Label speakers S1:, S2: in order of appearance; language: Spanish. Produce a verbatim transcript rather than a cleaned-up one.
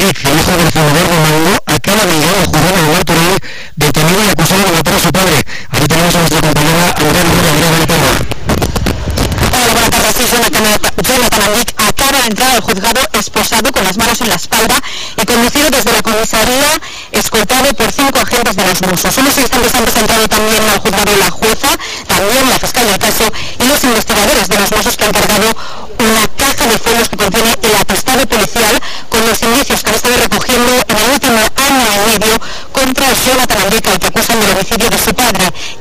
S1: Andic, el hijo del fundador de Mango, acaba de llegar al juzgado de Martorell detenido y acusado de matar a su padre. Aquí tenemos a nuestra compañera Andrea Luna. Andrea, buenas tardes.
S2: Hola, buenas tardes. Sí, Jonathan, Jonathan Andic acaba de entrar al juzgado esposado con las manos en la espalda y conducido desde la comisaría, escoltado por cinco agentes de los Mossos. Unos instantes antes ha entrado también al juzgado la jueza, también la fiscal del caso y los investigadores de los Mossos, que han cargado una caja de folios que contiene el atestado policial con los indicios que han estado recogiendo en el último año y medio contra Jonathan Andic, al que acusan del homicidio de su padre.